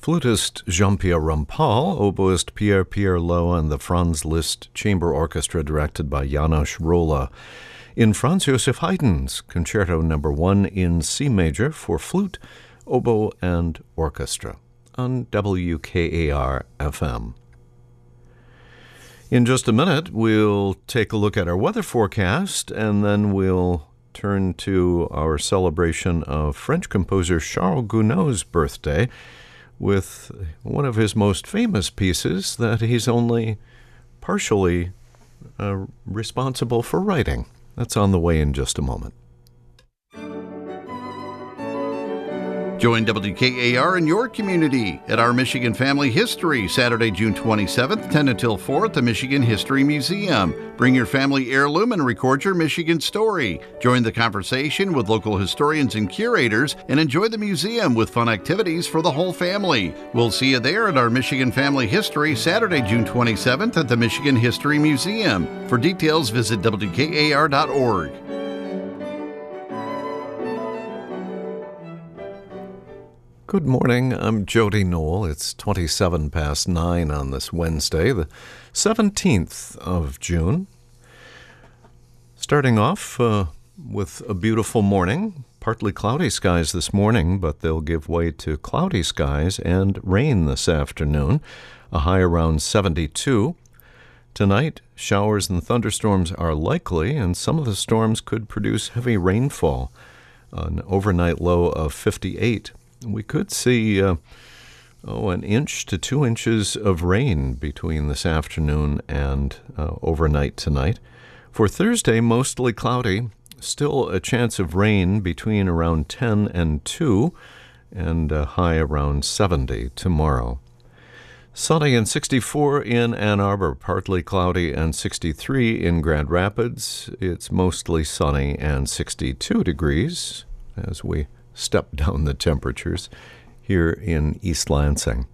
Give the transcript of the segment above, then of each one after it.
Flutist Jean-Pierre Rampal, oboist Pierre Loh, and the Franz Liszt Chamber Orchestra directed by János Róla in Franz Joseph Haydn's Concerto No. 1 in C major for flute, oboe, and orchestra on WKAR-FM. In just a minute, we'll take a look at our weather forecast, and then we'll turn to our celebration of French composer Charles Gounod's birthday with one of his most famous pieces that he's only partially responsible for writing. That's on the way in just a moment. Join WKAR in your community at our Michigan Family History, Saturday, June 27th, 10 until 4 at the Michigan History Museum. Bring your family heirloom and record your Michigan story. Join the conversation with local historians and curators and enjoy the museum with fun activities for the whole family. We'll see you there at our Michigan Family History, Saturday, June 27th at the Michigan History Museum. For details, visit WKAR.org. Good morning, I'm Jody Knoll. It's 27 past 9 on this Wednesday, the 17th of June. Starting off with a beautiful morning. Partly cloudy skies this morning, but they'll give way to cloudy skies and rain this afternoon, a high around 72. Tonight, showers and thunderstorms are likely, and some of the storms could produce heavy rainfall, an overnight low of 58. We could see an inch to 2 inches of rain between this afternoon and overnight tonight. For Thursday, mostly cloudy, still a chance of rain between around 10 and 2, and a high around 70 tomorrow. Sunny and 64 in Ann Arbor, partly cloudy and 63 in Grand Rapids. It's mostly sunny and 62 degrees as we step down the temperatures here in East Lansing.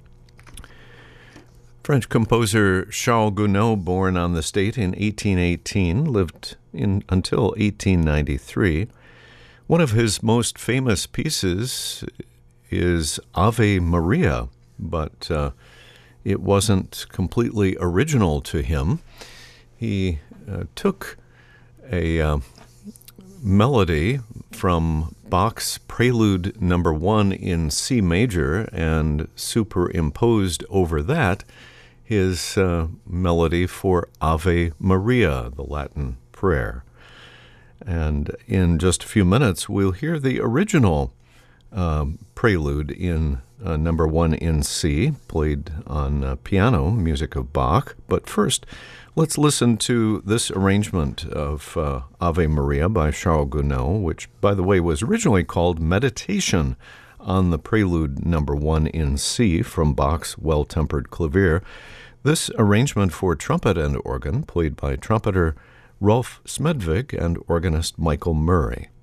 French composer Charles Gounod, born on this date in 1818, lived until 1893. One of his most famous pieces is Ave Maria, but it wasn't completely original to him. He took a melody from Bach's Prelude No. 1 in C major and superimposed over that his melody for Ave Maria, the Latin prayer. And in just a few minutes, we'll hear the original prelude in No. 1 in C, played on piano, music of Bach. But first, let's listen to this arrangement of Ave Maria by Charles Gounod, which, by the way, was originally called Meditation on the Prelude No. 1 in C from Bach's Well-Tempered Clavier. This arrangement for trumpet and organ, played by trumpeter Rolf Smedvig and organist Michael Murray.